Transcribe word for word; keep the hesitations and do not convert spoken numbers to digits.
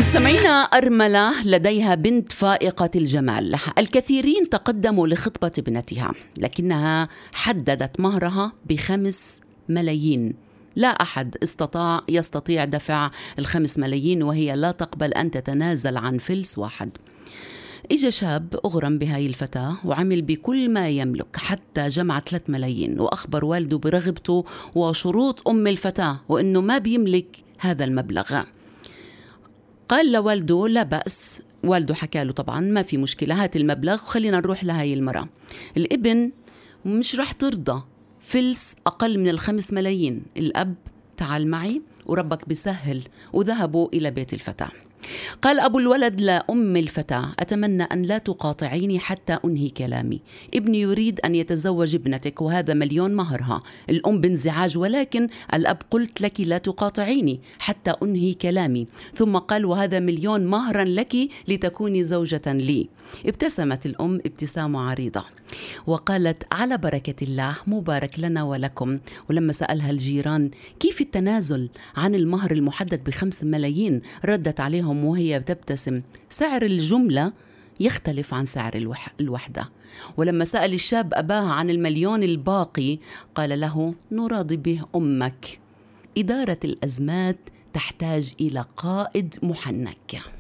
مستمعينا، أرملة لديها بنت فائقة الجمال. الكثيرين تقدموا لخطبة ابنتها، لكنها حددت مهرها بخمس ملايين. لا أحد استطاع يستطيع دفع الخمس ملايين، وهي لا تقبل أن تتنازل عن فلس واحد. إجا شاب أغرم بهاي الفتاة وعمل بكل ما يملك حتى جمع ثلاث ملايين، وأخبر والده برغبته وشروط أم الفتاة وإنه ما بيملك هذا المبلغ. قال لوالده لا بأس. والده حكى له طبعا ما في مشكلة، هات المبلغ وخلينا نروح لهاي المرأة. الابن مش رح ترضى فلس أقل من الخمس ملايين. الأب تعال معي وربك بيسهل، وذهبوا إلى بيت الفتاة. قال أبو الولد لأم الفتاة: أتمنى أن لا تقاطعيني حتى أنهي كلامي. ابني يريد أن يتزوج ابنتك وهذا مليون مهرها. الأم بانزعاج: ولكن الأب قلت لك لا تقاطعيني حتى أنهي كلامي. ثم قال: وهذا مليون مهرا لك لتكوني زوجة لي. ابتسمت الأم ابتسامة عريضة وقالت: على بركة الله، مبارك لنا ولكم. ولما سألها الجيران كيف التنازل عن المهر المحدد بخمس ملايين، ردت عليهم وهي تبتسم: سعر الجملة يختلف عن سعر الوح... الوحدة. ولما سأل الشاب أباها عن المليون الباقي، قال له: نراضي به أمك. إدارة الأزمات تحتاج إلى قائد محنك.